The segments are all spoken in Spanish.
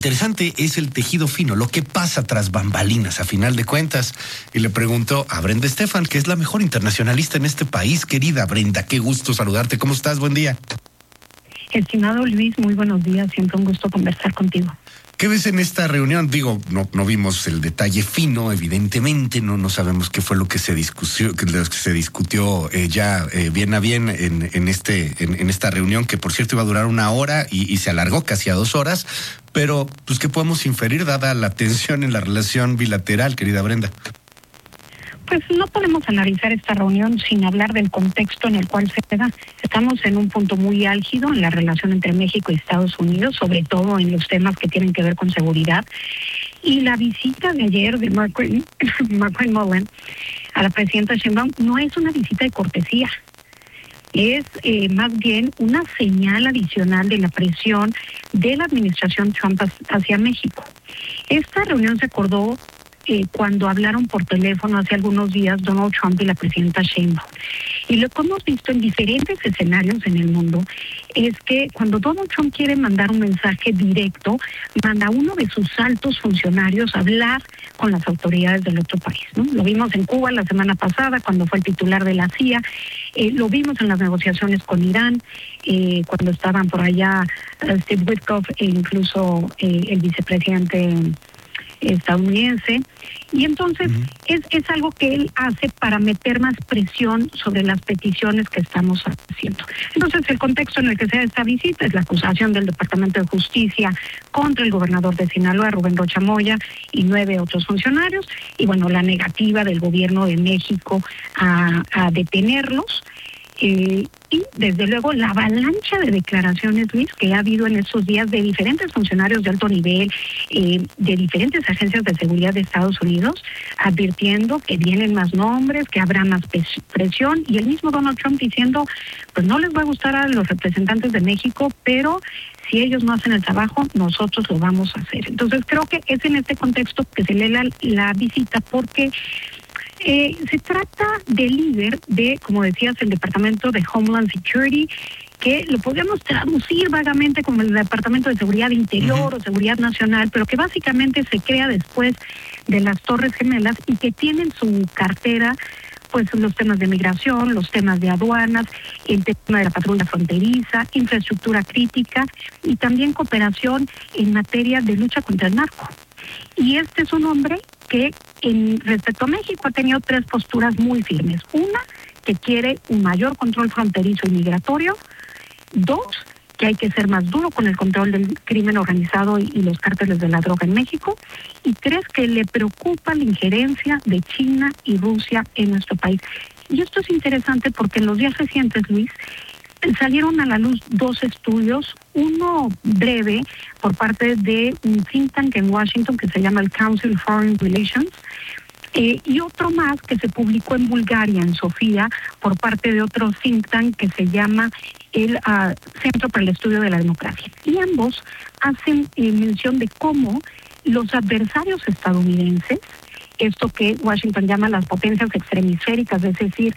Interesante es el tejido fino, lo que pasa tras bambalinas, a final de cuentas. Y le pregunto a Brenda Estefan, que es la mejor internacionalista en este país. Querida Brenda, qué gusto saludarte. ¿Cómo estás? Buen día. Estimado Luis, muy buenos días. Siempre un gusto conversar contigo. ¿Qué ves en esta reunión? Digo, no vimos el detalle fino, evidentemente, no sabemos qué fue lo que se discutió bien a bien en esta reunión, que por cierto iba a durar 1 hora y se alargó casi a 2 horas, pero pues ¿qué podemos inferir dada la tensión en la relación bilateral, querida Brenda? Pues no podemos analizar esta reunión sin hablar del contexto en el cual se da. Estamos en un punto muy álgido en la relación entre México y Estados Unidos, sobre todo en los temas que tienen que ver con seguridad. Y la visita de ayer de Markwayne Mullin a la presidenta Sheinbaum no es una visita de cortesía. Es más bien una señal adicional de la presión de la administración Trump hacia México. Esta reunión se acordó cuando hablaron por teléfono hace algunos días Donald Trump y la presidenta Sheinbaum. Y lo que hemos visto en diferentes escenarios en el mundo es que cuando Donald Trump quiere mandar un mensaje directo, manda a uno de sus altos funcionarios a hablar con las autoridades del otro país, ¿no? Lo vimos en Cuba la semana pasada cuando fue el titular de la CIA, lo vimos en las negociaciones con Irán, cuando estaban por allá Steve Witkoff e incluso el vicepresidente estadounidense, y entonces es algo que él hace para meter más presión sobre las peticiones que estamos haciendo. Entonces el contexto en el que se da esta visita es la acusación del Departamento de Justicia contra el gobernador de Sinaloa, Rubén Rocha Moya, y 9 otros funcionarios, y bueno, la negativa del gobierno de México a detenerlos. Y desde luego la avalancha de declaraciones, Luis, que ha habido en estos días de diferentes funcionarios de alto nivel, de diferentes agencias de seguridad de Estados Unidos, advirtiendo que vienen más nombres, que habrá más presión, y el mismo Donald Trump diciendo, pues no les va a gustar a los representantes de México, pero si ellos no hacen el trabajo, nosotros lo vamos a hacer. Entonces creo que es en este contexto que se lee la visita, porque se trata del líder de, como decías, el Departamento de Homeland Security, que lo podríamos traducir vagamente como el Departamento de Seguridad Interior o Seguridad Nacional, pero que básicamente se crea después de las Torres Gemelas y que tiene en su cartera pues los temas de migración, los temas de aduanas, el tema de la patrulla fronteriza, infraestructura crítica y también cooperación en materia de lucha contra el narco. Y este es un hombre que respecto a México ha tenido 3 posturas muy firmes. Una, que quiere un mayor control fronterizo y migratorio. 2, que hay que ser más duro con el control del crimen organizado y los cárteles de la droga en México. Y 3, que le preocupa la injerencia de China y Rusia en nuestro país. Y esto es interesante porque en los días recientes, Luis, salieron a la luz 2 estudios, uno breve por parte de un think tank en Washington que se llama el Council for Foreign Relations, y otro más que se publicó en Bulgaria, en Sofía, por parte de otro think tank que se llama el Centro para el Estudio de la Democracia. Y ambos hacen mención de cómo los adversarios estadounidenses, esto que Washington llama las potencias extremisféricas, es decir,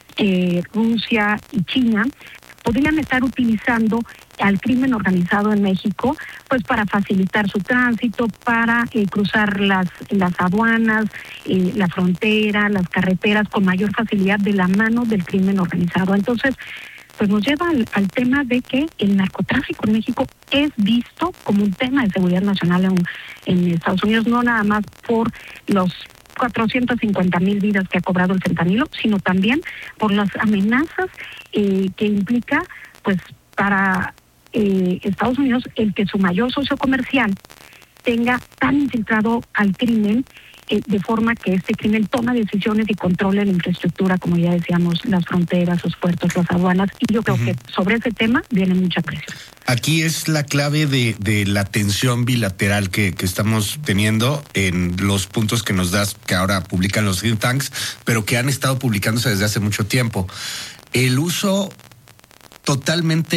Rusia y China, podrían estar utilizando al crimen organizado en México pues para facilitar su tránsito, para cruzar las aduanas, la frontera, las carreteras con mayor facilidad de la mano del crimen organizado. Entonces, pues nos lleva al tema de que el narcotráfico en México es visto como un tema de seguridad nacional en Estados Unidos, no nada más por los 450,000 vidas que ha cobrado el fentanilo, sino también por las amenazas que implica, pues, para Estados Unidos el que su mayor socio comercial tenga tan infiltrado al crimen, de forma que este crimen toma decisiones y controle la infraestructura, como ya decíamos, las fronteras, los puertos, las aduanas, y yo creo que sobre ese tema viene mucha presión. Aquí es la clave de la tensión bilateral que estamos teniendo en los puntos que nos das, que ahora publican los think tanks, pero que han estado publicándose desde hace mucho tiempo. El uso totalmente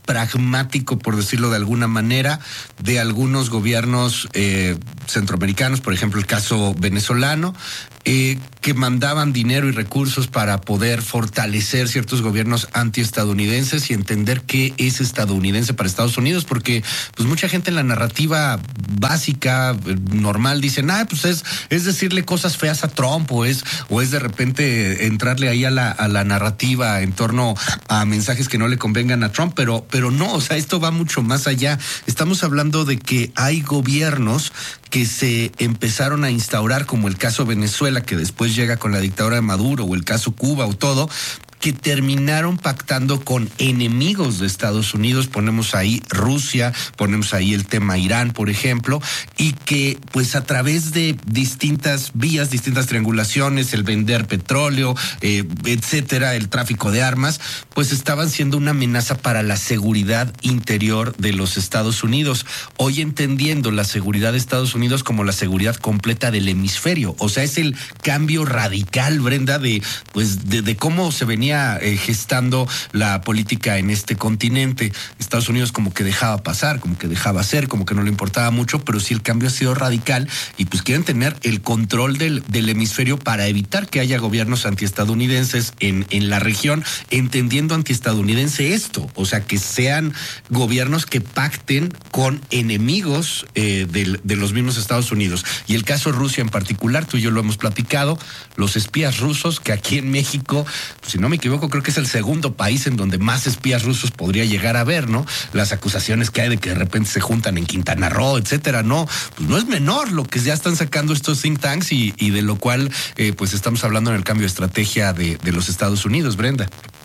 pragmático, por decirlo de alguna manera, de algunos gobiernos centroamericanos, por ejemplo el caso venezolano, que mandaban dinero y recursos para poder fortalecer ciertos gobiernos antiestadounidenses y entender qué es estadounidense para Estados Unidos, porque pues mucha gente en la narrativa básica, normal, dicen, pues es decirle cosas feas a Trump, o es de repente entrarle ahí a la narrativa en torno a mensajes que no le convengan a Trump, pero no, o sea, esto va mucho más allá. Estamos hablando de que hay gobiernos que se empezaron a instaurar, como el caso Venezuela, que después llega con la dictadura de Maduro, o el caso Cuba, o todo, que terminaron pactando con enemigos de Estados Unidos. Ponemos ahí Rusia, ponemos ahí el tema Irán, por ejemplo, y que pues a través de distintas vías, distintas triangulaciones, el vender petróleo, etcétera, el tráfico de armas, pues estaban siendo una amenaza para la seguridad interior de los Estados Unidos. Hoy entendiendo la seguridad de Estados Unidos como la seguridad completa del hemisferio. O sea, es el cambio radical, Brenda, de cómo se venía gestando la política en este continente. Estados Unidos como que dejaba pasar, como que dejaba hacer, como que no le importaba mucho, pero sí el cambio ha sido radical y pues quieren tener el control del hemisferio para evitar que haya gobiernos antiestadounidenses en la región, entendiendo antiestadounidense esto, o sea, que sean gobiernos que pacten con enemigos de los mismos Estados Unidos. Y el caso Rusia en particular, tú y yo lo hemos platicado, los espías rusos, que aquí en México, si no me equivoco, creo que es el segundo país en donde más espías rusos podría llegar a haber, ¿no? Las acusaciones que hay de que de repente se juntan en Quintana Roo, etcétera, no, pues no es menor lo que ya están sacando estos think tanks y de lo cual pues estamos hablando en el cambio de estrategia de los Estados Unidos, Brenda.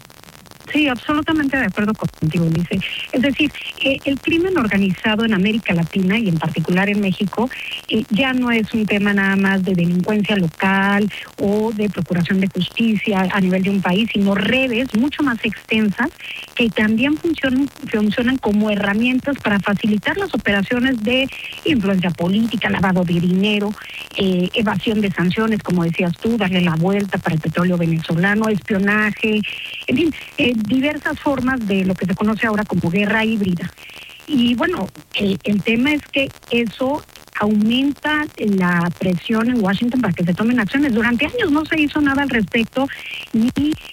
Sí, absolutamente de acuerdo contigo, Ulises. Es decir, el crimen organizado en América Latina y en particular en México ya no es un tema nada más de delincuencia local o de procuración de justicia a nivel de un país, sino redes mucho más extensas que también funcionan como herramientas para facilitar las operaciones de influencia política, lavado de dinero, evasión de sanciones, como decías tú, darle la vuelta para el petróleo venezolano, espionaje, en fin, diversas formas de lo que se conoce ahora como guerra híbrida. Y bueno, el tema es que eso aumenta la presión en Washington para que se tomen acciones. Durante años no se hizo nada al respecto, ni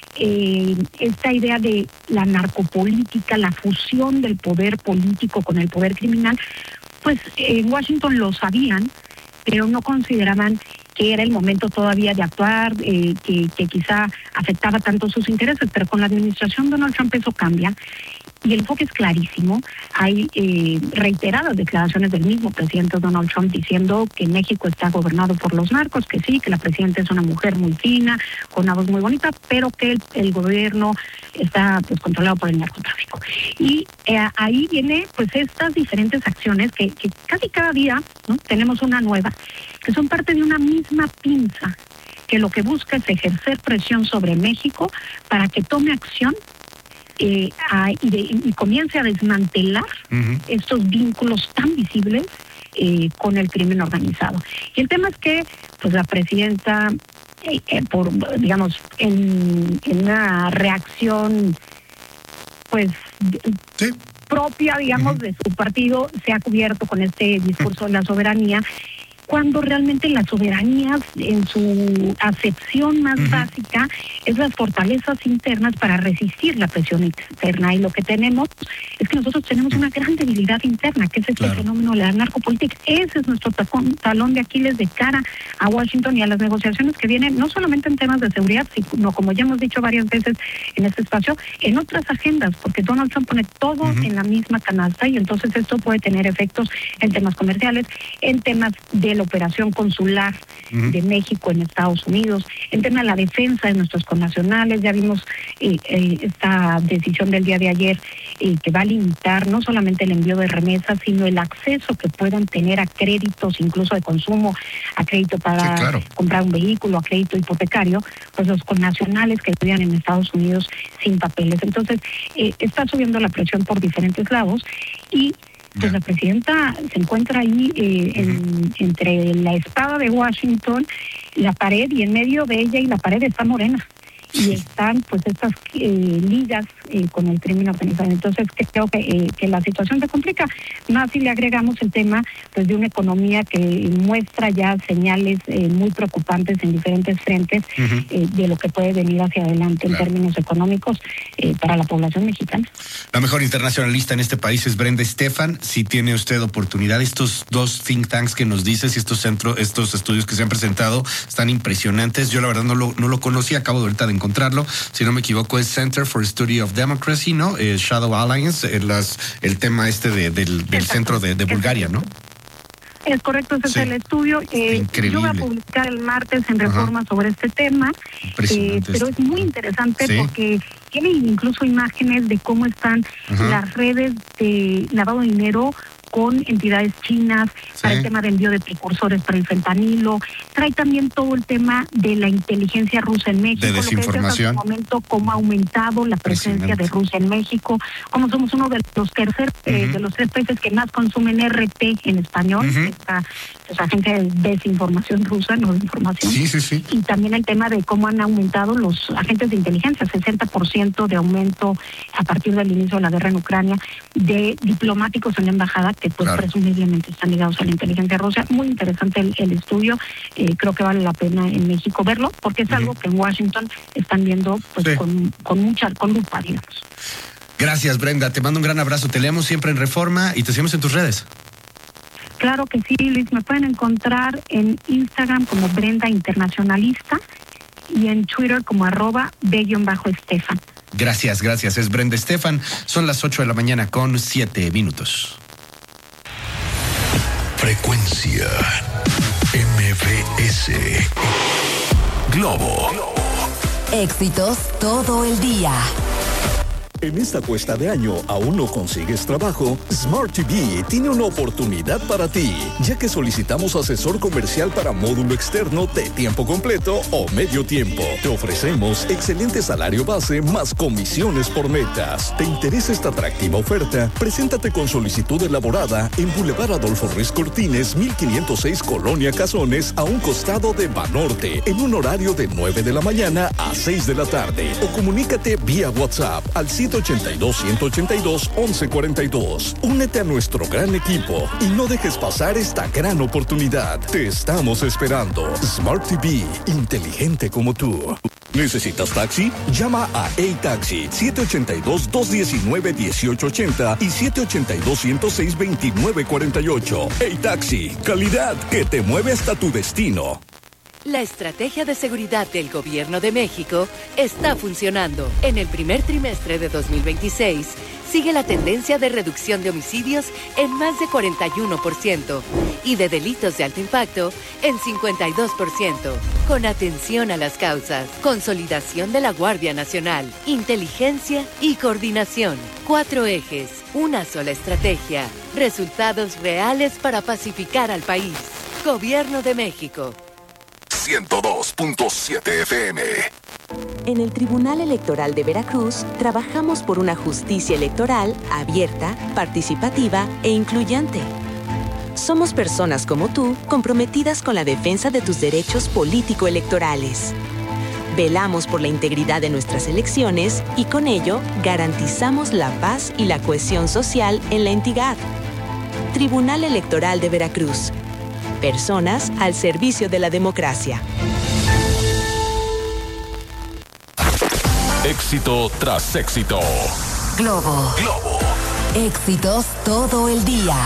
esta idea de la narcopolítica, la fusión del poder político con el poder criminal, pues en Washington lo sabían, pero no consideraban que era el momento todavía de actuar, que quizá afectaba tanto sus intereses, pero con la administración Donald Trump eso cambia y el enfoque es clarísimo. Hay reiteradas declaraciones del mismo presidente Donald Trump diciendo que México está gobernado por los narcos, que sí, que la presidenta es una mujer muy fina, con una voz muy bonita, pero que el gobierno está pues controlado por el narcotráfico. Y ahí viene pues estas diferentes acciones que casi cada día, ¿no?, tenemos una nueva, que son parte de una misma pinza, que lo que busca es ejercer presión sobre México para que tome acción y comience a desmantelar estos vínculos tan visibles con el crimen organizado. Y el tema es que pues la presidenta, digamos, en una reacción pues sí, propia, digamos, de su partido, se ha cubierto con este discurso de la soberanía, cuando realmente la soberanía en su acepción más básica es las fortalezas internas para resistir la presión externa. Y lo que tenemos es que nosotros tenemos una gran debilidad interna, que es este fenómeno de la narcopolítica. Ese es nuestro talón de Aquiles de cara a Washington y a las negociaciones que vienen, no solamente en temas de seguridad, sino, como ya hemos dicho varias veces en este espacio, en otras agendas, porque Donald Trump pone todo en la misma canasta y entonces esto puede tener efectos en temas comerciales, en temas de la operación consular de México en Estados Unidos, en tema de la defensa de nuestros connacionales. Ya vimos esta decisión del día de ayer que va a limitar no solamente el envío de remesas, sino el acceso que puedan tener a créditos, incluso de consumo, a crédito para comprar un vehículo, a crédito hipotecario, pues los connacionales que vivían en Estados Unidos sin papeles. Entonces, está subiendo la presión por diferentes lados y pues la presidenta se encuentra ahí entre la espada de Washington, la pared, y en medio de ella y la pared está Morena. y están pues estas ligas con el crimen organizado. Entonces creo que la situación se complica, más si le agregamos el tema pues de una economía que muestra ya señales muy preocupantes en diferentes frentes de lo que puede venir hacia adelante en términos económicos para la población mexicana. La mejor internacionalista en este país es Brenda Estefan. Si tiene usted oportunidad, estos dos think tanks que nos dices y estos estudios que se han presentado están impresionantes. Yo la verdad no lo conocía, acabo de ahorita de encontrarlo. Si no me equivoco es Center for Study of Democracy, ¿no? Shadow Alliance, el tema del centro de Bulgaria, ¿no? Es correcto, ese es el estudio. Yo voy a publicar el martes en Reforma sobre este tema, pero es muy interesante porque tiene incluso imágenes de cómo están las redes de lavado de dinero con entidades chinas, para el tema de envío de precursores para el fentanilo. Trae también todo el tema de la inteligencia rusa en México, de desinformación. Lo que decías hace un momento, cómo ha aumentado la presencia de Rusia en México, cómo somos uno de los de los tres países que más consumen RT en español, esta agencia de desinformación rusa, no de información. Sí. Y también el tema de cómo han aumentado los agentes de inteligencia, 60% de aumento a partir del inicio de la guerra en Ucrania, de diplomáticos en la embajada que pues presumiblemente están ligados a la inteligencia rusa. Muy interesante el estudio, creo que vale la pena en México verlo, porque es algo que en Washington están viendo pues con lupa, digamos. Gracias, Brenda, te mando un gran abrazo, te leemos siempre en Reforma y te seguimos en tus redes. Claro que sí, Luis, me pueden encontrar en Instagram como Brenda Internacionalista y en Twitter como @b_Estefan. Gracias, es Brenda Estefan. Son las 8:07 a.m. Frecuencia MBS Globo. Éxitos todo el día. En esta cuesta de año, ¿aún no consigues trabajo? Smart TV tiene una oportunidad para ti, ya que solicitamos asesor comercial para módulo externo de tiempo completo o medio tiempo. Te ofrecemos excelente salario base más comisiones por metas. ¿Te interesa esta atractiva oferta? Preséntate con solicitud elaborada en Boulevard Adolfo Ruiz Cortines, 1506 Colonia Cazones, a un costado de Banorte, en un horario de 9 de la mañana a 6 de la tarde. O comunícate vía WhatsApp al 182-182-1142. Únete a nuestro gran equipo y no dejes pasar esta gran oportunidad. Te estamos esperando. Smart TV, inteligente como tú. ¿Necesitas taxi? Llama a A-Taxi 782-219-1880 y 782-106-2948. A-Taxi, calidad que te mueve hasta tu destino. La estrategia de seguridad del Gobierno de México está funcionando. En el primer trimestre de 2026, sigue la tendencia de reducción de homicidios en más de 41% y de delitos de alto impacto en 52%. Con atención a las causas, consolidación de la Guardia Nacional, inteligencia y coordinación. 4 ejes, una sola estrategia. Resultados reales para pacificar al país. Gobierno de México. 102.7 FM. En el Tribunal Electoral de Veracruz trabajamos por una justicia electoral abierta, participativa e incluyente. Somos personas como tú comprometidas con la defensa de tus derechos político-electorales. Velamos por la integridad de nuestras elecciones y con ello garantizamos la paz y la cohesión social en la entidad. Tribunal Electoral de Veracruz. Personas al servicio de la democracia. Éxito tras éxito. Globo. Éxitos todo el día.